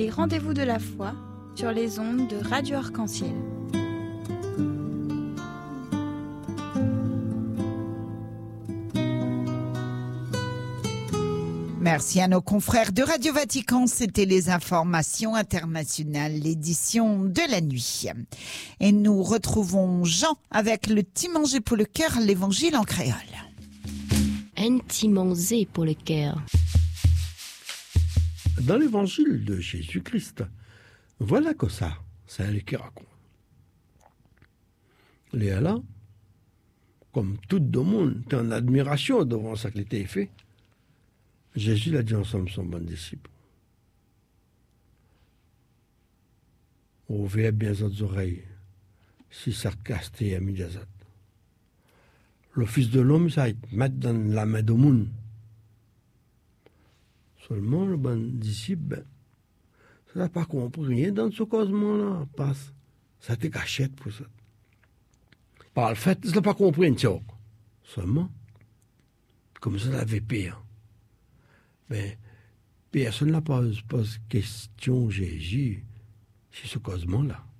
les rendez-vous de la foi sur les ondes de Radio Arc-en-Ciel. Merci à nos confrères de Radio Vatican. C'était les informations internationales, l'édition de la nuit. Et nous retrouvons Jean avec le petit manger pour le cœur, l'évangile en créole. Un petit manger pour le cœur. Dans l'évangile de Jésus-Christ, voilà que ça, c'est elle qui raconte. Léa là, comme tout le monde, est en admiration devant ce qui était fait. Jésus l'a dit ensemble son bon disciple. Ouvrez bien vos oreilles, si sarcaste et amidazat. Le Fils de l'homme, ça va être mettre dans la main de monde. Seulement, le bon disciple, ça n'a pas compris rien dans ce causement-là. Parce ça te cachette pour ça. Par le fait, ça n'a pas compris un tioc. Seulement, comme ça l'avait pire. Mais personne n'a pas posé question Jésus sur ce causement-là.